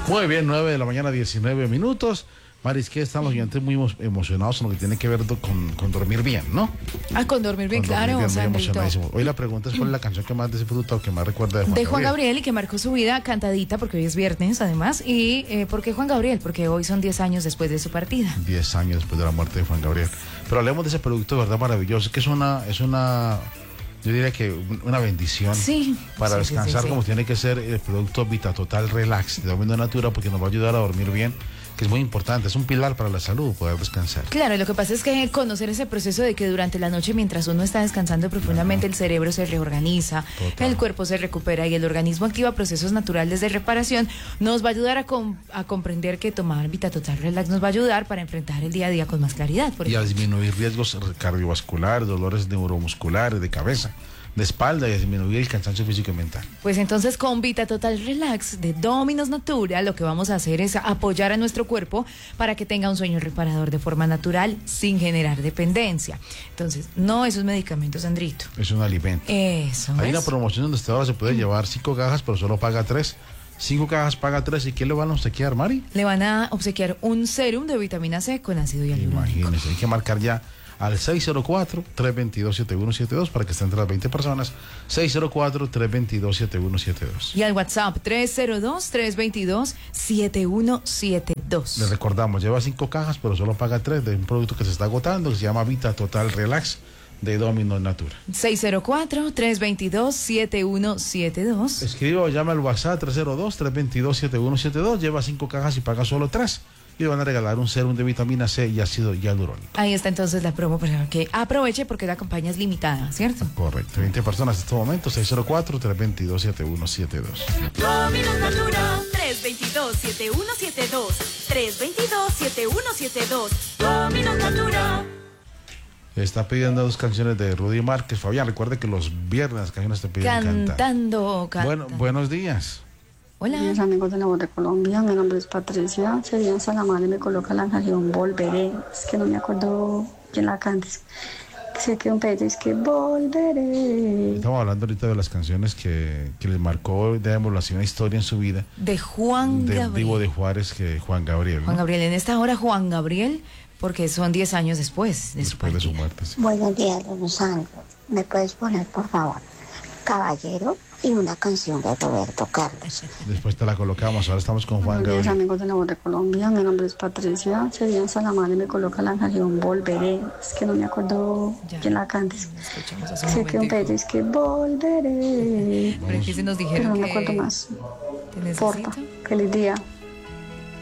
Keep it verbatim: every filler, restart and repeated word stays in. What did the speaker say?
Muy bien, nueve de la mañana, diecinueve minutos. Maris, que están los oyentes muy emocionados en lo que tiene que ver con, con dormir bien, ¿no? Ah, con dormir bien, con claro. Dormir bien, muy Sandrito. emocionadísimo. Hoy la pregunta es cuál es la canción que más disfruta o que más recuerda de Juan De Gabriel. Juan Gabriel, y que marcó su vida cantadita, porque hoy es viernes, además. ¿Y eh, por qué Juan Gabriel? Porque hoy son diez años después de su partida. diez años después de la muerte de Juan Gabriel. Pero hablemos de ese producto de verdad maravilloso, que es una, es una, yo diría que una bendición. Sí. Para sí, descansar sí, sí, como sí. tiene que ser el producto Vita Total Relax de Domino Natura, porque nos va a ayudar a dormir bien, que es muy importante, es un pilar para la salud poder descansar. Claro, lo que pasa es que conocer ese proceso de que durante la noche, mientras uno está descansando profundamente, el cerebro se reorganiza, Total. el cuerpo se recupera y el organismo activa procesos naturales de reparación, nos va a ayudar a, com- a comprender que tomar Vita Total Relax nos va a ayudar para enfrentar el día a día con más claridad. Por Y a ejemplo. disminuir riesgos cardiovasculares, dolores neuromusculares, de cabeza, de espalda, y a disminuir el cansancio físico y mental. Pues entonces con Vita Total Relax de Dominos Natura lo que vamos a hacer es apoyar a nuestro cuerpo para que tenga un sueño reparador de forma natural sin generar dependencia. Entonces, no esos medicamentos, Sandrito. Es un alimento. Eso. Hay ¿ves? una promoción donde usted ahora se puede llevar cinco cajas, pero solo paga tres. Cinco cajas paga tres. ¿Y qué le van a obsequiar, Mari? Le van a obsequiar un serum de vitamina C con ácido hialurónico. Imagínese, hay que marcar ya al seis cero cuatro, tres dos dos, siete uno siete dos para que estén entre las veinte personas. seis cero cuatro, tres dos dos, siete uno siete dos. Y al WhatsApp tres cero dos, tres dos dos, siete uno siete dos. Les recordamos, lleva cinco cajas, pero solo paga tres de un producto que se está agotando, que se llama Vita Total Relax de Domino Natura. seis cero cuatro, tres dos dos, siete uno siete dos. Escriba o llama al WhatsApp tres cero dos, tres dos dos, siete uno siete dos, lleva cinco cajas y paga solo tres. Y le van a regalar un serum de vitamina C y ácido hialurónico. Ahí está entonces la promo para que aproveche porque la campaña es limitada, ¿cierto? Correcto, veinte personas en este momento, seis cero cuatro, tres dos dos, siete uno siete dos. Dominos Natura, tres dos dos, siete uno siete dos, tres dos dos, siete uno siete dos. Dominos Natura. Está pidiendo dos canciones de Rudy Márquez. Fabián, recuerde que los viernes las canciones te piden cantar. Cantando, cantando. Bueno, buenos días. Hola. Mis amigos de la Voz de Colombia, mi nombre es Patricia. Serían Salamán y me coloca la canción Volveré. Es que no me acuerdo quién la canta. Sé que un pedacito es que volveré. Estamos hablando ahorita de las canciones que, que les marcó, digamos, una historia en su vida. De Juan Del Gabriel. Divo de Juárez, que Juan Gabriel, ¿no? Juan Gabriel, en esta hora Juan Gabriel, porque son diez años después de su Después de su partida. muerte. Sí. Buenos días, Rosando. ¿Me puedes poner, por favor, Caballero y una canción de Roberto Carlos? Después te la colocamos. Ahora estamos con Juan Buenos días, Gabriel. amigos de la Voz de Colombia, mi nombre es Patricia. Serían Salamán y me coloca la canción Volveré. Es que no me acuerdo Ya. quién la canta. Escuchamos hace un Sé que un momentico. pedacito es que volveré. Pero es que se nos Pero dijeron no me que acuerdo más. te Porfa, necesito. feliz día.